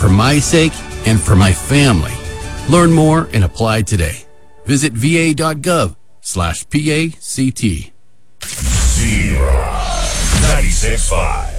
for my sake and for my family. Learn more and apply today. Visit va.gov/PACT. Zero 96.5.